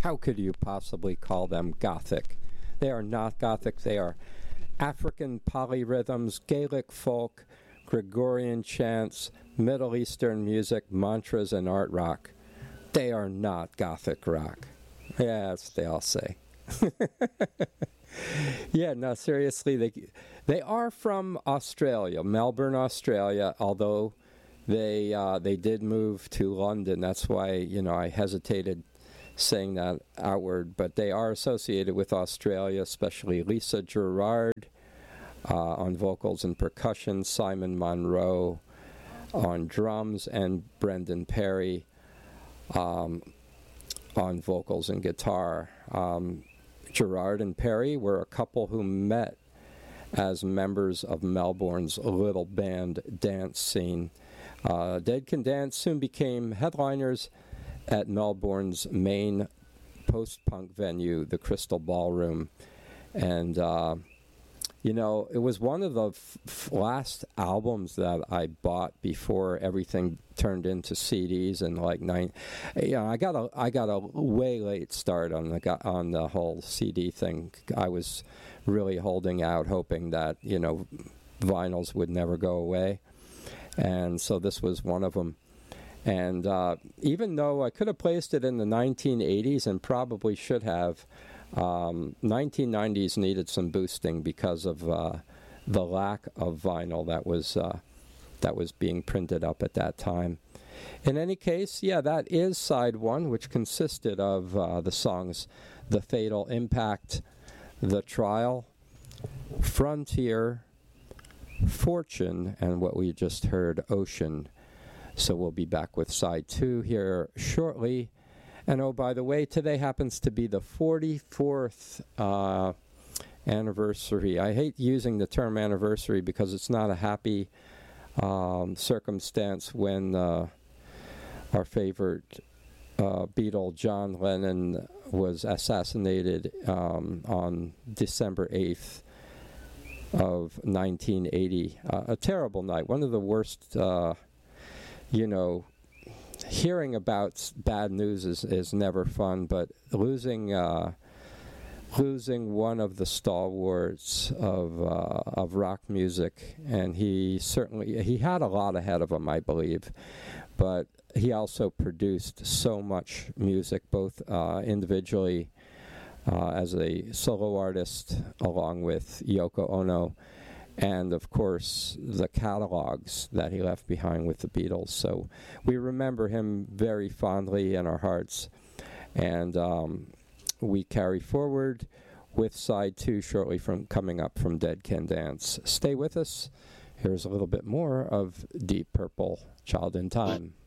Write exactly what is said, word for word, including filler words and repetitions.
how could you possibly call them Gothic? They are not Gothic. They are African polyrhythms, Gaelic folk, Gregorian chants, Middle Eastern music, mantras, and art rock. They are not Gothic rock. Yeah, that's what they all say. Yeah, no, seriously, they they are from Australia, Melbourne, Australia, although they uh, they did move to London. That's why, you know, I hesitated saying that outward, but they are associated with Australia, especially Lisa Gerrard uh, on vocals and percussion, Simon Monroe on drums, and Brendan Perry um, on vocals and guitar. Um, Gerrard and Perry were a couple who met as members of Melbourne's little band dance scene. Uh, Dead Can Dance soon became headliners at Melbourne's main post-punk venue, the Crystal Ballroom. And, uh, you know, it was one of the f- f- last albums that I bought before everything turned into C Ds and like nine. You know, I got a I got a way late start on the on the whole C D thing. I was really holding out, hoping that, you know, vinyls would never go away, and so this was one of them. And uh, even though I could have placed it in the nineteen eighties and probably should have, um, nineteen nineties needed some boosting because of uh, the lack of vinyl that was uh, that was being printed up at that time. In any case, yeah, that is side one, which consisted of uh, the songs The Fatal Impact, The Trial, Frontier, Fortune, and what we just heard, Ocean. So we'll be back with side two here shortly. And oh, by the way, today happens to be the forty-fourth uh, anniversary. I hate using the term anniversary because it's not a happy um, circumstance when uh, our favorite uh, Beatle, John Lennon, was assassinated um, on December eighth of nineteen eighty. Uh, a terrible night, one of the worst... Uh, You know, hearing about bad news is, is never fun, but losing uh, losing one of the stalwarts of uh, of rock music, and he certainly he had a lot ahead of him, I believe, but he also produced so much music, both uh, individually uh, as a solo artist, along with Yoko Ono, and, of course, the catalogs that he left behind with the Beatles. So we remember him very fondly in our hearts. And um, we carry forward with side two shortly from coming up from Dead Can Dance. Stay with us. Here's a little bit more of Deep Purple, Child in Time.